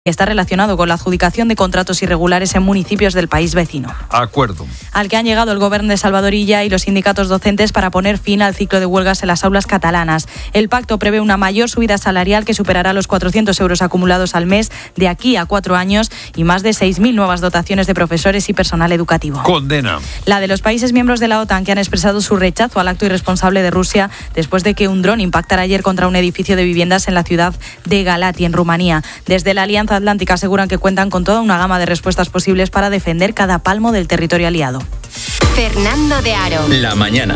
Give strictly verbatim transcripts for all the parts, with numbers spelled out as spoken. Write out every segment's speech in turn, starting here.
Está relacionado con la adjudicación de contratos irregulares en municipios del país vecino. Acuerdo. Al que han llegado el Gobierno de Salvador Illa y los sindicatos docentes para poner fin al ciclo de huelgas en las aulas catalanas. El pacto prevé una mayor subida salarial que superará los cuatrocientos euros acumulados al mes de aquí a cuatro años y más de seis mil nuevas dotaciones de profesores y personal educativo. Condena. La de los países miembros de la OTAN que han expresado su rechazo al acto irresponsable de Rusia después de que un dron impactara ayer contra un edificio de viviendas en la ciudad de Galati, en Rumanía. Desde la Alianza Atlántica aseguran que cuentan con toda una gama de respuestas posibles para defender cada palmo del territorio aliado. Fernando de Aro. La mañana.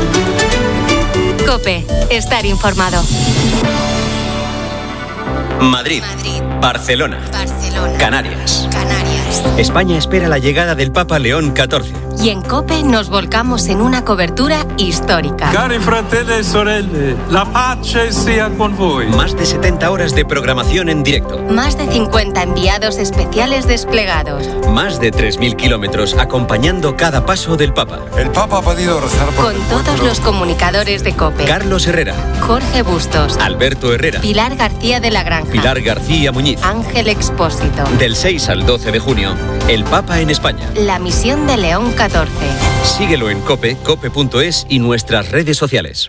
COPE. Estar informado. Madrid. Madrid. Barcelona. Barcelona. Canarias. Canarias. España espera la llegada del Papa León catorce. Y en COPE nos volcamos en una cobertura histórica. Cari fratelli e sorelle, la pace sia con voi. Más de setenta horas de programación en directo. Más de cincuenta enviados especiales desplegados. Más de tres mil kilómetros acompañando cada paso del Papa. El Papa ha podido rezar por Con todos los comunicadores de COPE. Carlos Herrera. Jorge Bustos. Alberto Herrera. Pilar García de la Granja. Pilar García Muñiz. Ángel Expósito. Del seis al doce de junio, el Papa en España. La misión de León catorce. Síguelo en COPE, cope punto es y nuestras redes sociales.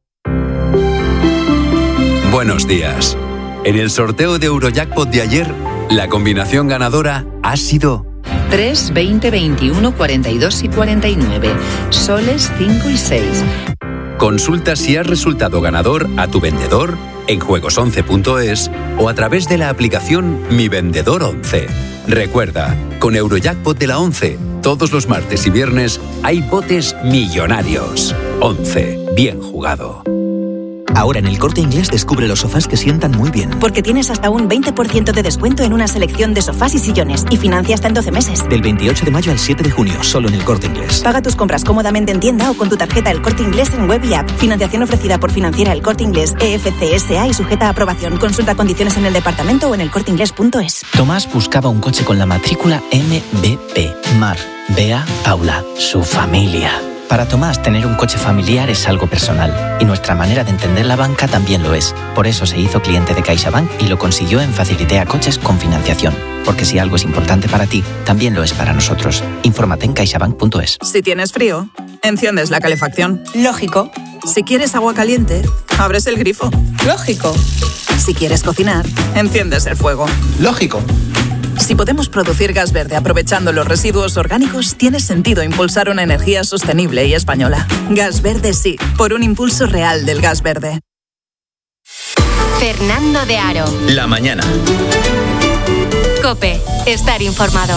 Buenos días. En el sorteo de Eurojackpot de ayer, la combinación ganadora ha sido tres, veinte, veintiuno, cuarenta y dos y cuarenta y nueve. Soles cinco y seis. Consulta si has resultado ganador a tu vendedor en juegos once punto es o a través de la aplicación Mi Vendedor once. Recuerda, con Eurojackpot de la once, todos los martes y viernes hay botes millonarios. once. Bien jugado. Ahora en El Corte Inglés descubre los sofás que sientan muy bien. Porque tienes hasta un veinte por ciento de descuento en una selección de sofás y sillones y financia hasta en doce meses. Del veintiocho de mayo al siete de junio, solo en El Corte Inglés. Paga tus compras cómodamente en tienda o con tu tarjeta El Corte Inglés en web y app. Financiación ofrecida por Financiera El Corte Inglés E F C S A y sujeta a aprobación. Consulta condiciones en el departamento o en elcorteinglés punto es. Tomás buscaba un coche con la matrícula M B P. Mar, Bea, Paula, su familia. Para Tomás, tener un coche familiar es algo personal y nuestra manera de entender la banca también lo es. Por eso se hizo cliente de CaixaBank y lo consiguió en Facilitea Coches con financiación. Porque si algo es importante para ti, también lo es para nosotros. Infórmate en caixabank punto es. Si tienes frío, enciendes la calefacción. Lógico. Si quieres agua caliente, abres el grifo. Lógico. Si quieres cocinar, enciendes el fuego. Lógico. Si podemos producir gas verde aprovechando los residuos orgánicos, tiene sentido impulsar una energía sostenible y española. Gas Verde sí, por un impulso real del gas verde. Fernando de Aro. La mañana. COPE. Estar informado.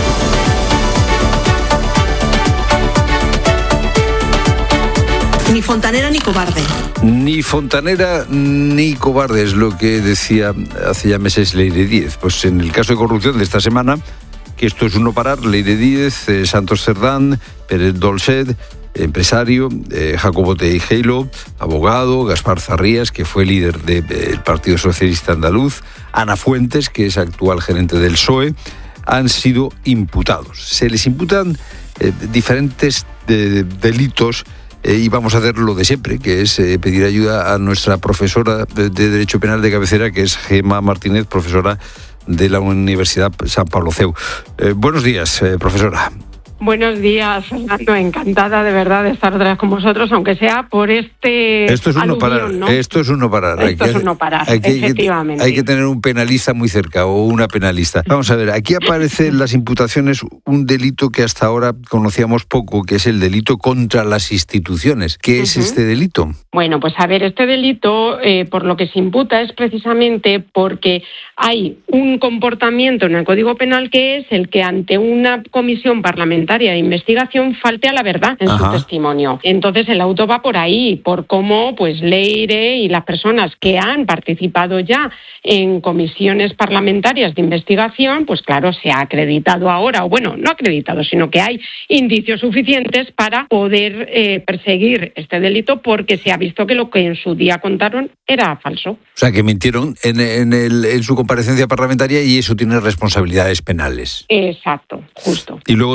Ni fontanera ni cobarde. Ni fontanera ni cobarde es lo que decía hace ya meses Leire Díez. Pues en el caso de corrupción de esta semana, que esto es uno parar, Leire Díez, eh, Santos Cerdán, Pérez Dolcet, empresario, eh, Jacobo Teijeiro, abogado, Gaspar Zarrías, que fue líder del de, Partido Socialista Andaluz, Ana Fuentes, que es actual gerente del P S O E, han sido imputados. Se les imputan eh, diferentes de, delitos. Eh, y vamos a hacer lo de siempre, que es eh, pedir ayuda a nuestra profesora de, de Derecho Penal de cabecera, que es Gemma Martínez, profesora de la Universidad San Pablo C E U. Eh, buenos días, eh, profesora. Buenos días, Fernando. Encantada de verdad de estar otra vez con vosotros, aunque sea por este Esto es uno aluvión, parar, ¿no? Esto es uno parar. Esto hay es que, uno parar, hay que, efectivamente. Hay que tener un penalista muy cerca o una penalista. Vamos a ver, aquí aparece en las imputaciones un delito que hasta ahora conocíamos poco, que es el delito contra las instituciones. ¿Qué es uh-huh. este delito? Bueno, pues a ver, este delito, eh, por lo que se imputa es precisamente porque hay un comportamiento en el Código Penal que es el que ante una comisión parlamentaria de investigación falte a la verdad en Ajá. su testimonio. Entonces el auto va por ahí, por cómo pues Leire y las personas que han participado ya en comisiones parlamentarias de investigación, pues claro, se ha acreditado ahora, o bueno, no acreditado, sino que hay indicios suficientes para poder eh, perseguir este delito porque se ha visto que lo que en su día contaron era falso. O sea, que mintieron en, en, el, en su comparecencia parlamentaria y eso tiene responsabilidades penales. Exacto, justo. Y luego tenemos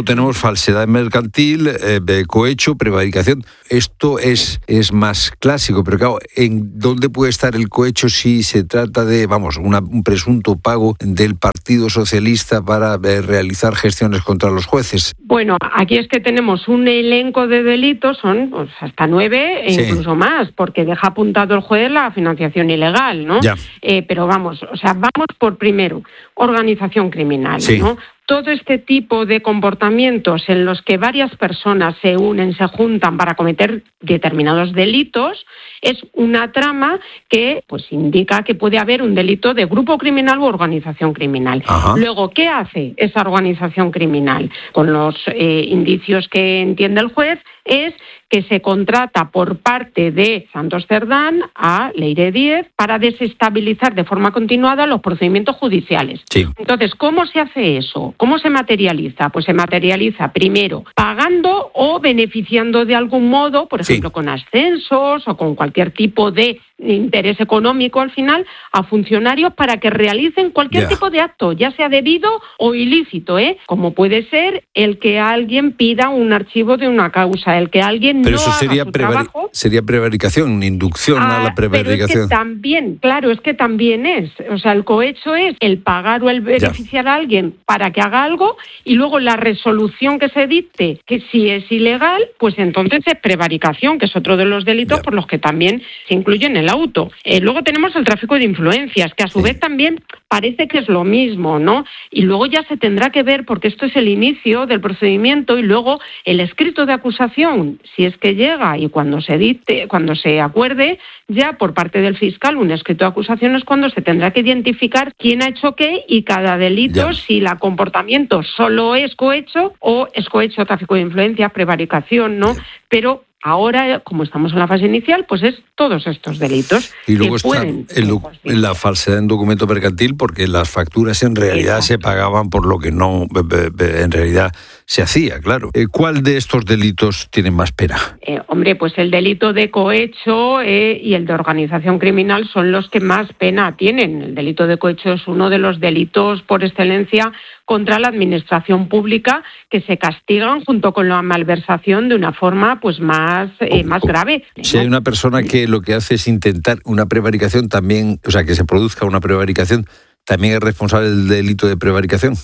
falsedad mercantil, eh, cohecho, prevaricación. Esto es, es más clásico, pero claro, ¿en dónde puede estar el cohecho si se trata de, vamos, una, un presunto pago del Partido Socialista para eh, realizar gestiones contra los jueces? Bueno, aquí es que tenemos un elenco de delitos, son pues, hasta nueve e sí. incluso más, porque deja apuntado el juez la financiación ilegal, ¿no? Ya. Eh, pero vamos, o sea, vamos por primero, organización criminal, sí. ¿no? Todo este tipo de comportamientos en los que varias personas se unen, se juntan para cometer determinados delitos, es una trama que pues indica que puede haber un delito de grupo criminal u organización criminal. Ajá. Luego, ¿qué hace esa organización criminal? Con los eh, indicios que entiende el juez, es que se contrata por parte de Santos Cerdán a Leire Díez para desestabilizar de forma continuada los procedimientos judiciales. Sí. Entonces, ¿cómo se hace eso? ¿Cómo se materializa? Pues se materializa primero pagando o beneficiando de algún modo, por ejemplo, sí. con ascensos o con cualquier tipo de interés económico al final, a funcionarios para que realicen cualquier yeah. tipo de acto, ya sea debido o ilícito, ¿eh? Como puede ser el que alguien pida un archivo de una causa, el que alguien pero no eso sería haga su prevari- trabajo. Sería prevaricación, inducción ah, a la prevaricación. Pero es que también, claro, es que también es, o sea, el cohecho es el pagar o el beneficiar yeah. a alguien para que haga algo y luego la resolución que se dicte, que si es ilegal, pues entonces es prevaricación, que es otro de los delitos yeah. por los que también se incluyen el auto. Eh, luego tenemos el tráfico de influencias, que a su sí. vez también parece que es lo mismo, ¿no? Y luego ya se tendrá que ver, porque esto es el inicio del procedimiento, y luego el escrito de acusación, si es que llega y cuando se dicte, cuando se acuerde, ya por parte del fiscal un escrito de acusación es cuando se tendrá que identificar quién ha hecho qué y cada delito, ya. si el comportamiento solo es cohecho o es cohecho, tráfico de influencias, prevaricación, ¿no? Ya. Pero ahora, como estamos en la fase inicial, pues es todos estos delitos. Y luego que está pueden, el doc- la falsedad en documento mercantil, porque las facturas en realidad Exacto. se pagaban por lo que no en realidad se hacía, claro. ¿Cuál de estos delitos tiene más pena? Eh, hombre, pues el delito de cohecho eh, y el de organización criminal son los que más pena tienen. El delito de cohecho es uno de los delitos por excelencia contra la administración pública que se castigan junto con la malversación de una forma pues más, eh, más grave. Si hay una persona que lo que hace es intentar una prevaricación también, o sea, que se produzca una prevaricación, ¿también es responsable del delito de prevaricación?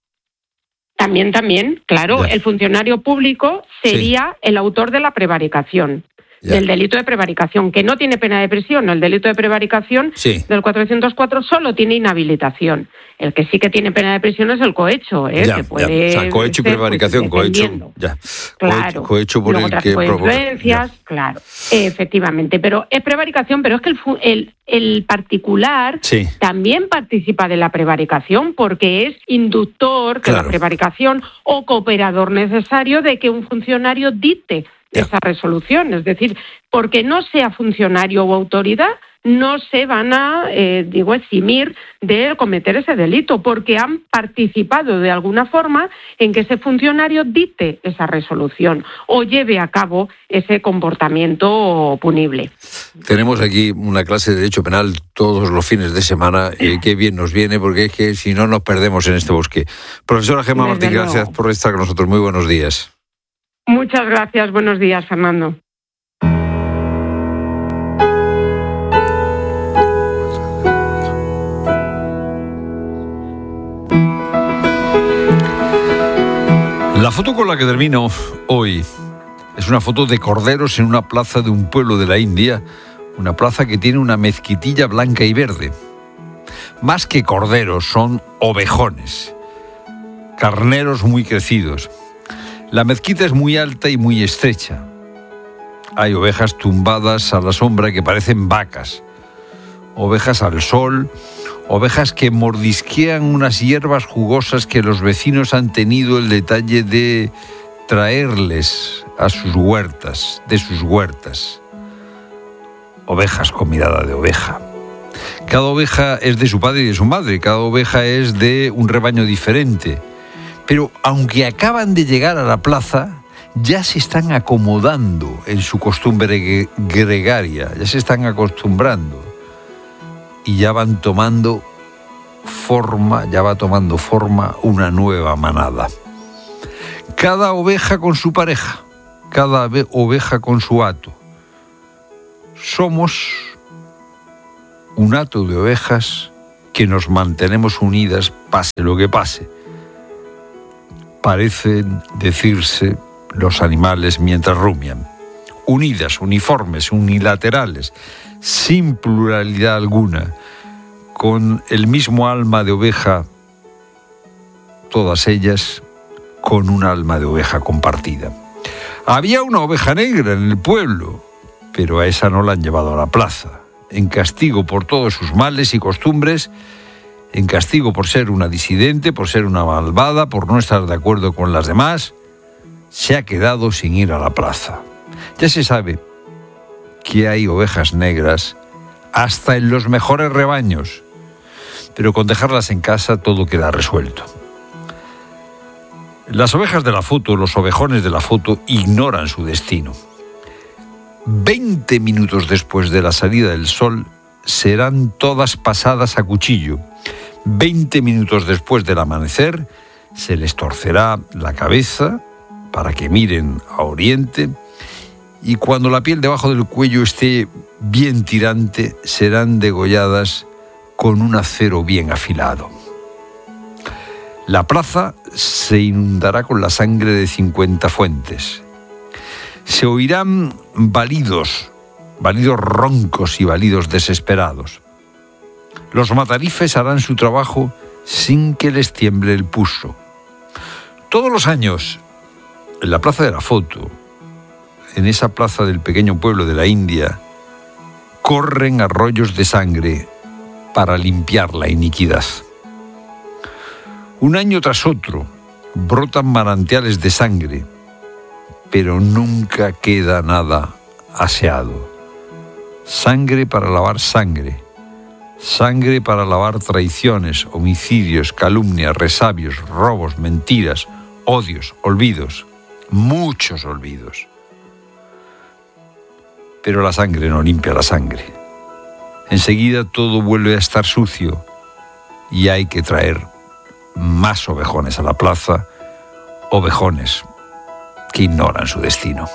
También, también, claro. Ya. El funcionario público sería sí. el autor de la prevaricación. Ya. Del delito de prevaricación, que no tiene pena de prisión. El delito de prevaricación sí. del cuatrocientos cuatro solo tiene inhabilitación. El que sí que tiene pena de prisión es el cohecho, ¿eh? Ya, que puede ya. O sea, cohecho y prevaricación, pues, cohecho. Ya. Claro. Cohecho por Luego el que provoca. Influencias, ya. claro. Efectivamente. Pero es prevaricación, pero es que el, el, el particular sí. también participa de la prevaricación porque es inductor de claro. la prevaricación o cooperador necesario de que un funcionario dicte esa resolución, es decir, porque no sea funcionario o autoridad, no se van a, eh, digo, eximir de cometer ese delito, porque han participado de alguna forma en que ese funcionario dicte esa resolución o lleve a cabo ese comportamiento punible. Tenemos aquí una clase de Derecho Penal todos los fines de semana, eh, qué bien nos viene, porque es que si no nos perdemos en este bosque. Profesora Gemma Martín, gracias por estar con nosotros. Muy buenos días. Muchas gracias. Buenos días, Fernando. La foto con la que termino hoy es una foto de corderos en una plaza de un pueblo de la India, una plaza que tiene una mezquitilla blanca y verde. Más que corderos, son ovejones, carneros muy crecidos. La mezquita es muy alta y muy estrecha. Hay ovejas tumbadas a la sombra que parecen vacas, ovejas al sol, ovejas que mordisquean unas hierbas jugosas que los vecinos han tenido el detalle de traerles a sus huertas, de sus huertas. Ovejas con mirada de oveja. Cada oveja es de su padre y de su madre, cada oveja es de un rebaño diferente. Pero aunque acaban de llegar a la plaza, ya se están acomodando en su costumbre gregaria, ya se están acostumbrando y ya van tomando forma, ya va tomando forma una nueva manada. Cada oveja con su pareja, cada oveja con su hato. Somos un hato de ovejas que nos mantenemos unidas pase lo que pase. Parecen decirse los animales mientras rumian. Unidas, uniformes, unilaterales, sin pluralidad alguna, con el mismo alma de oveja, todas ellas con un alma de oveja compartida. Había una oveja negra en el pueblo, pero a esa no la han llevado a la plaza. En castigo por todos sus males y costumbres, en castigo por ser una disidente, por ser una malvada, por no estar de acuerdo con las demás, se ha quedado sin ir a la plaza. Ya se sabe que hay ovejas negras hasta en los mejores rebaños, pero con dejarlas en casa todo queda resuelto. Las ovejas de la foto, los ovejones de la foto, ignoran su destino. Veinte minutos después de la salida del sol, serán todas pasadas a cuchillo. Veinte minutos después del amanecer, se les torcerá la cabeza para que miren a oriente, y cuando la piel debajo del cuello esté bien tirante, serán degolladas con un acero bien afilado. La plaza se inundará con la sangre de cincuenta fuentes. Se oirán balidos, balidos roncos y balidos desesperados. Los matarifes harán su trabajo sin que les tiemble el pulso. Todos los años, en la Plaza de la Foto, en esa plaza del pequeño pueblo de la India, corren arroyos de sangre para limpiar la iniquidad. Un año tras otro, brotan manantiales de sangre, pero nunca queda nada aseado. Sangre para lavar sangre, sangre para lavar traiciones, homicidios, calumnias, resabios, robos, mentiras, odios, olvidos, muchos olvidos. Pero la sangre no limpia la sangre. Enseguida todo vuelve a estar sucio y hay que traer más ovejones a la plaza, ovejones que ignoran su destino.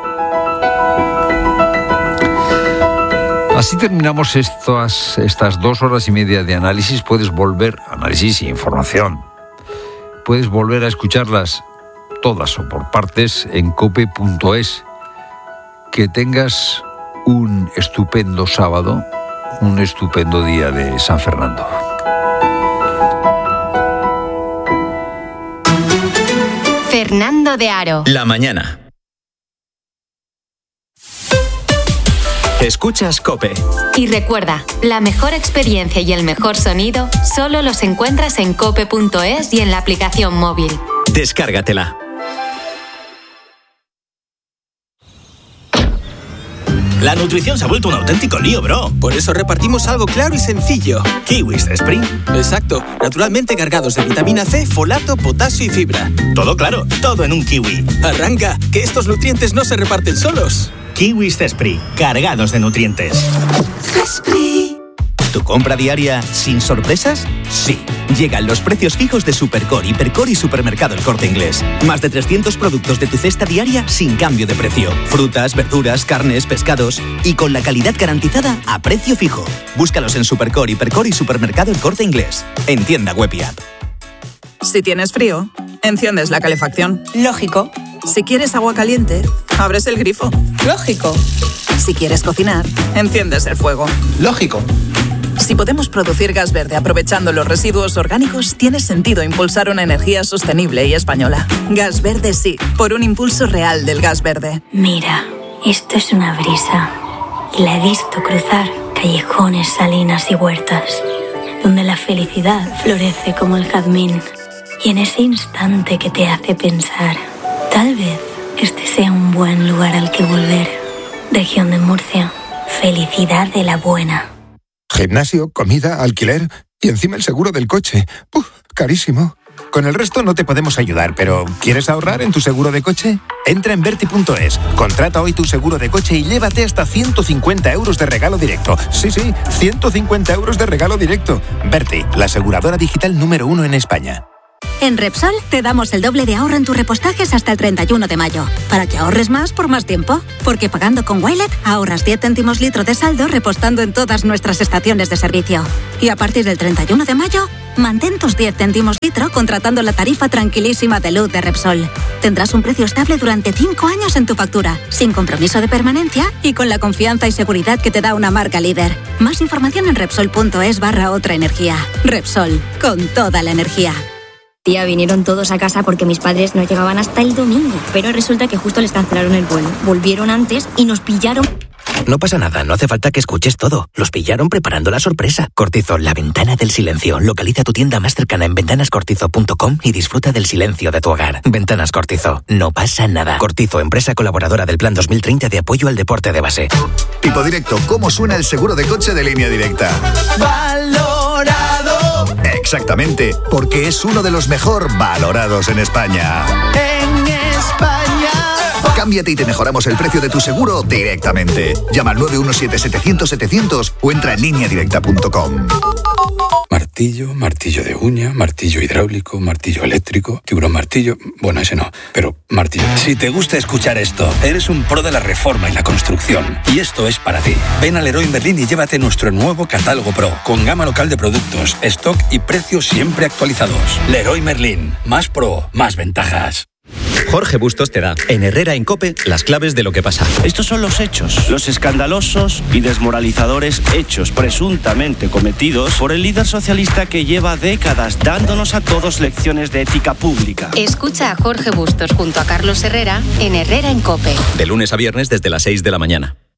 Así terminamos estas, estas dos horas y media de análisis. Puedes volver, análisis e información, puedes volver a escucharlas todas o por partes en cope punto es. Que tengas un estupendo sábado, un estupendo día de San Fernando. Fernando de Aro. La mañana. Escuchas COPE. Y recuerda, la mejor experiencia y el mejor sonido solo los encuentras en cope punto es y en la aplicación móvil. Descárgatela. La nutrición se ha vuelto un auténtico lío, bro. Por eso repartimos algo claro y sencillo. Kiwis Spring. Exacto. Naturalmente cargados de vitamina C, folato, potasio y fibra. Todo claro, todo en un kiwi. Arranca, que estos nutrientes no se reparten solos. Kiwis Zespri, cargados de nutrientes. Zespri. ¿Tu compra diaria sin sorpresas? Sí. Llegan los precios fijos de Supercore, Hipercore y Supermercado El Corte Inglés. Más de trescientos productos de tu cesta diaria sin cambio de precio. Frutas, verduras, carnes, pescados y con la calidad garantizada a precio fijo. Búscalos en Supercore, Hipercore y Supermercado El Corte Inglés. En tienda web y app. Si tienes frío, enciendes la calefacción. Lógico. Si quieres agua caliente, abres el grifo. Lógico. Si quieres cocinar, enciendes el fuego. Lógico. Si podemos producir gas verde aprovechando los residuos orgánicos, tiene sentido impulsar una energía sostenible y española. Gas Verde sí, por un impulso real del gas verde. Mira, esto es una brisa. Y la he visto cruzar callejones, salinas y huertas, donde la felicidad florece como el jazmín. Y en ese instante que te hace pensar, tal vez este sea un buen lugar al que volver. Región de Murcia, felicidad de la buena. Gimnasio, comida, alquiler y encima el seguro del coche. ¡Uf! Carísimo. Con el resto no te podemos ayudar, pero ¿quieres ahorrar en tu seguro de coche? Entra en Verti punto es, contrata hoy tu seguro de coche y llévate hasta ciento cincuenta euros de regalo directo. Sí, sí, ciento cincuenta euros de regalo directo. Verti, la aseguradora digital número uno en España. En Repsol te damos el doble de ahorro en tus repostajes hasta el treinta y uno de mayo, para que ahorres más por más tiempo. Porque pagando con Wilet ahorras diez céntimos litro de saldo repostando en todas nuestras estaciones de servicio. Y a partir del treinta y uno de mayo, mantén tus diez céntimos litro contratando la tarifa tranquilísima de luz de Repsol. Tendrás un precio estable durante cinco años en tu factura, sin compromiso de permanencia y con la confianza y seguridad que te da una marca líder. Más información en Repsol.es barra otra energía. Repsol, con toda la energía. Tía, vinieron todos a casa porque mis padres no llegaban hasta el domingo. Pero resulta que justo les cancelaron el vuelo. Volvieron antes y nos pillaron. No pasa nada, no hace falta que escuches todo. Los pillaron preparando la sorpresa. Cortizo, la ventana del silencio. Localiza tu tienda más cercana en ventanas cortizo punto com y disfruta del silencio de tu hogar. Ventanas Cortizo, no pasa nada. Cortizo, empresa colaboradora del Plan dos mil treinta de apoyo al deporte de base. Tipo directo, ¿cómo suena el seguro de coche de Línea Directa? Valorado. Exactamente, porque es uno de los mejor valorados en España. En España. Cámbiate y te mejoramos el precio de tu seguro directamente. Llama al nueve uno siete, setecientos, setecientos o entra en línea directa punto com. Martillo, martillo de uña, martillo hidráulico, martillo eléctrico, tiburón martillo... Bueno, ese no, pero martillo... Si te gusta escuchar esto, eres un pro de la reforma y la construcción. Y esto es para ti. Ven al Leroy Merlin y llévate nuestro nuevo catálogo Pro, con gama local de productos, stock y precios siempre actualizados. Leroy Merlin. Más pro, más ventajas. Jorge Bustos te da, en Herrera en COPE, las claves de lo que pasa. Estos son los hechos, los escandalosos y desmoralizadores hechos presuntamente cometidos por el líder socialista que lleva décadas dándonos a todos lecciones de ética pública. Escucha a Jorge Bustos junto a Carlos Herrera en Herrera en COPE. De lunes a viernes desde las seis de la mañana.